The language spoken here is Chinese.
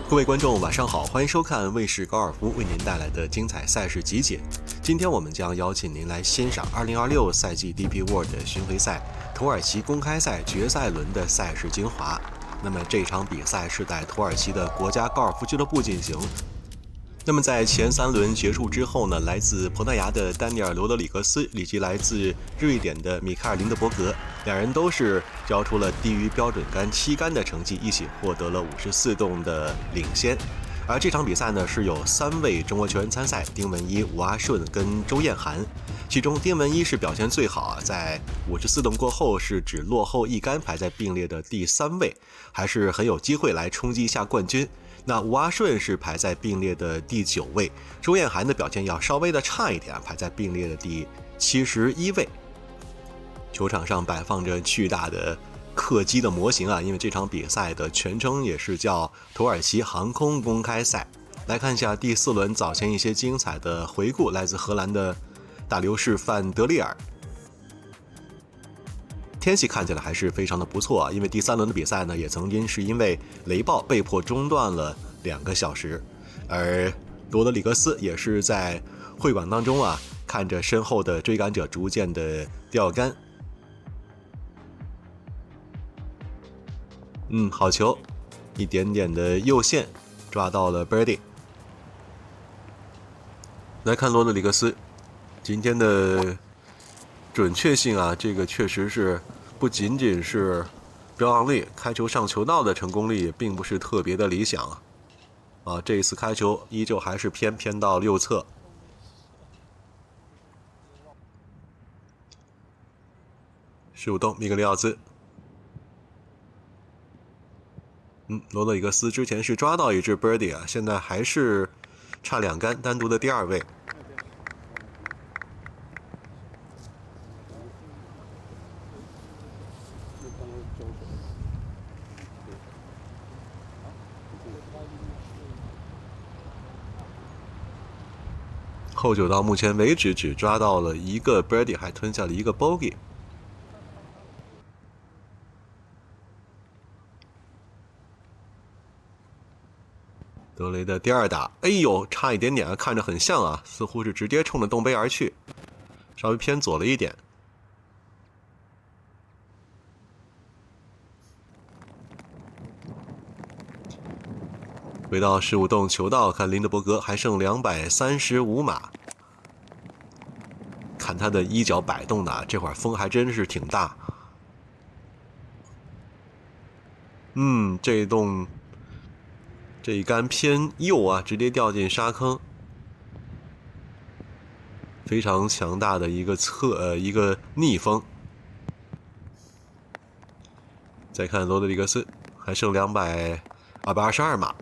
各位观众晚上好，欢迎收看卫视高尔夫为您带来的精彩赛事集锦。今天我们将邀请您来欣赏2026赛季 DP World 巡回赛土耳其公开赛决赛轮的赛事精华。那么这场比赛是在土耳其的国家高尔夫俱乐部进行。那么在前3轮结束之后呢，来自葡萄牙的丹尼尔·罗德里格斯以及来自瑞典的米凯尔·林德伯格，两人都是交出了低于标准杆7杆的成绩，一起获得了54洞的领先。而这场比赛呢，是有3位中国球员参赛，丁文一、吴阿顺跟周艳涵。其中丁文一是表现最好，在54洞过后是只落后1杆，排在并列的第3位，还是很有机会来冲击一下冠军。那吴阿顺是排在并列的第9位，周艳涵的表现要稍微的差一点，排在并列的第71位。球场上摆放着巨大的客机的模型啊，因为这场比赛的全称也是叫土耳其航空公开赛。来看一下第4轮早前一些精彩的回顾，来自荷兰的大流士范德利尔。天气看起来还是非常的不错啊，因为第3轮的比赛呢，也曾经是因为雷暴被迫中断了2个小时，而罗德里格斯也是在会馆当中啊，看着身后的追赶者逐渐的掉杆。好球，一点点的右线抓到了 birdie。来看罗德里格斯今天的准确性啊，这个确实是不仅仅是标昂力，开球上球道的成功率也并不是特别的理想啊。这一次开球依旧还是偏到右侧。15洞米格里奥兹。罗德里格斯之前是抓到一支 birdie 啊，现在还是差2杆，单独的第2位。后9到目前为止只抓到了1个 birdie， 还吞下了1个 bogey。德雷的第2打，哎呦，差一点点啊，看着很像啊，似乎是直接冲着洞杯而去，稍微偏左了一点。回到15洞球道，看林德伯格还剩235码，看他的衣角摆动的，这会儿风还真是挺大。这一杆偏右啊，直接掉进沙坑，非常强大的一个逆风。再看罗德里格斯还剩222码。